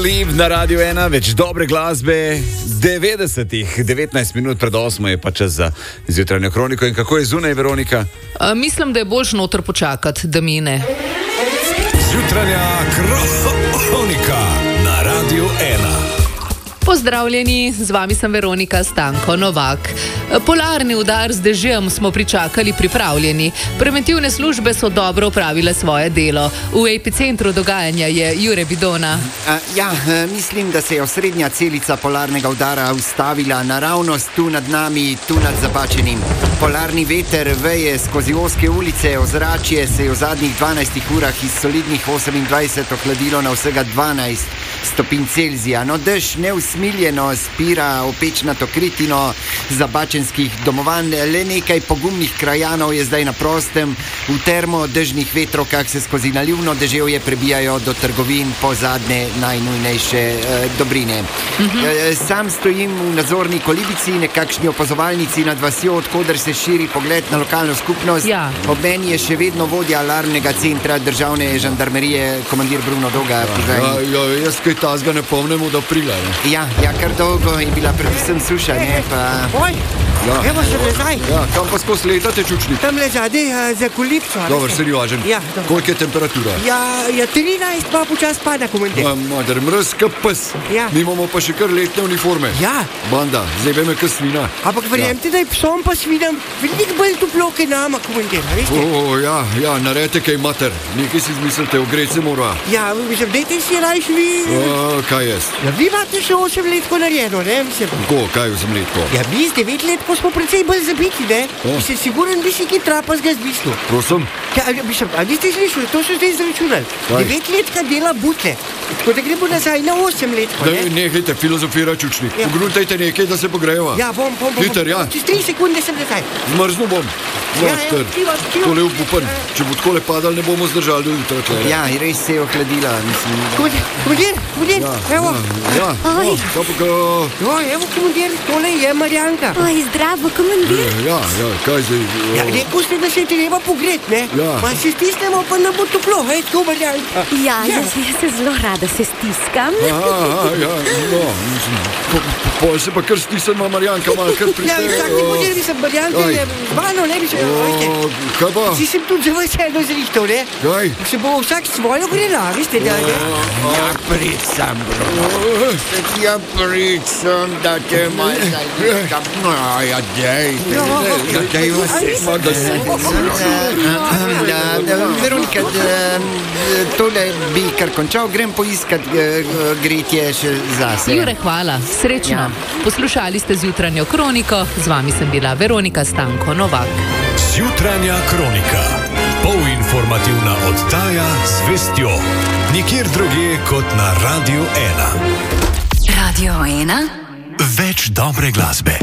Believe na Radio 1, več dobre glasbe 90-ih, 19 minut pred 8 je pa čas za zjutranjo kroniko. In kako je zunaj, Veronika? Mislim, da je boljš noter počakati, da mine. Zjutranja kronika na Radio 1. Pozdravljeni, z vami sem Veronika Stanko Novak. Polarni udar z dežjem smo pričakali pripravljeni. Preventivne službe so dobro opravile svoje delo. V epicentru dogajanja je Jure Bidona. Mislim, da se je osrednja celica polarnega udara ustavila naravnost tu nad nami, tu nad Zapačenim. Polarni veter veje skozi ozke ulice, ozračje se je v zadnjih 12 urah iz solidnih 28 ohladilo na vsega 12 stopinj Celzija. No, dež neusmiljeno spira opečnato kritino zabačenskih domovanj. Le nekaj pogumnih krajanov je zdaj na prostem. V termodežnih vetrokah se skozi nalivno deževje prebijajo do trgovin po zadnje najnujnejše dobrine. Sam stojim v nadzorni kolibici, nekakšni opazovalnici nad vasjo, odkoder se širi pogled na lokalno skupnost. Ob meni je še vedno vodja alarmnega centra državne žandarmerije, komandir Bruno Doga. Jaz kaj tazga ne pomnim od aprila. Kar dolgo je bila predvsem suša, ne pa... Evo sem nazaj. Kam pa skozi letate, čučnik? Tam le zadaj za kolipco. Dobar, se rivažen. Koliko je temperatura? 13 pa počas pada, komentir. Madar, mrz kap pes. Ja. Mi imamo pa še kar letne uniforme. Ja. Banda, zebe me kar svina. Ampak verjemte, da je psom pa svinam veliko bolj toplo, kaj nama, komentir, veste? Naredite kaj mater. Nekaj si izmislite, ogret se mora. Mislim, dajte si rajš vi... Kaj jaz? Vi imate še 8 letko narejeno, ne? Kako, kaj 8 letko? Mi z 9 letko smo precej bolj zabiti, ne? Mislim, siguren bi si ki trapazga zbislil. Prosim? A niste slišali, to so zdaj izračunali. 9 letka dela butle. Tako da gremo nazaj na 8 letko, ne? Nehajte filozofira, čučnik. Pogruntajte nekaj, da se pogrejeva. Bom. Hiter, Čez 3 sekunde sem nazaj. Zmrznu bom. Tole upupen. Če bo takole padal, ne bomo zdržali do jutra. Res se je ohladila, mislim. Komandir, evo. Evo, komandir, tole je Marjanka. Zdravo, komandir. Kaj zdaj? Rekel ste, da se treba pogret, ne? Pa se stisnemo, pa ne bo toplo, tako Marjanka. Jaz se zelo rada se stiskam. Pol se pa kar stisnemo, Marjanka, malo kar pristaje. Vsak komandir bi sem Marjanka, zvano, ne bi se... Kaj pa? Si sem tudi za vas eno zrihtal, ne? Kaj? Se bo vsak svojo grela, veste, da ne? Pricam, bro. Pricam, da te malo zalikam. Veronika, tole bi kar končal, grem poiskat gretje še zase. Jure, hvala, srečno. Poslušali ste zjutranjo kroniko, z vami sem bila Veronika Stanko Novak. Zjutranja kronika. Polinformativna oddaja z vestjo. Nikjer drugje kot na Radio 1. Radio 1. Več dobre glasbe.